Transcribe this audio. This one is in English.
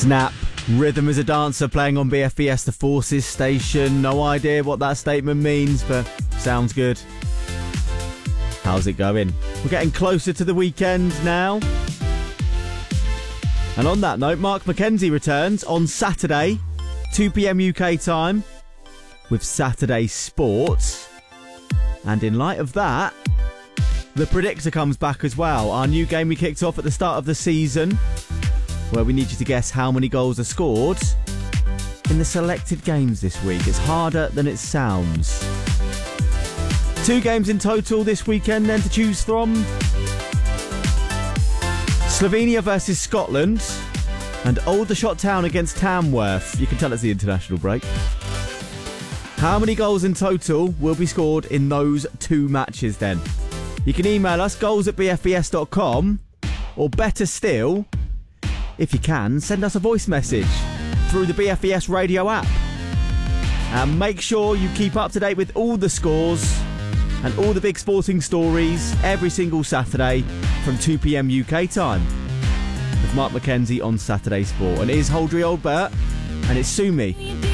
Snap. Rhythm as a dancer playing on BFBS The Forces station. No idea what that statement means, but sounds good. How's it going? We're getting closer to the weekend now. And on that note, Mark Mackenzie returns on Saturday, 2 p.m. UK time, with Saturday Sports. And in light of that, the Predictor comes back as well. Our new game we kicked off at the start of the season, where we need you to guess how many goals are scored in the selected games this week. It's harder than it sounds. 2 games in total this weekend then to choose from. Slovenia versus Scotland and Aldershot Town against Tamworth. You can tell it's the international break. How many goals in total will be scored in those 2 matches then? You can email us goals@bfbs.com, or better still, if you can, send us a voice message through the BFBS radio app. And make sure you keep up to date with all the scores and all the big sporting stories every single Saturday from 2 p.m. UK time with Mark Mackenzie on Saturday Sport. And it is Holdry Old Bert and it's Sue Me.